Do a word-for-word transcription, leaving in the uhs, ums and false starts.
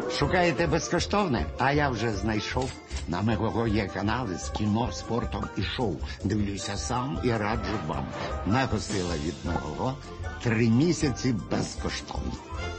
Шукаєте безкоштовне? А я вже знайшов. На Мегого є канали з кіно, спортом і шоу. Дивлюся сам і раджу вам. Мего сила від Мегого. Три місяці безкоштовно.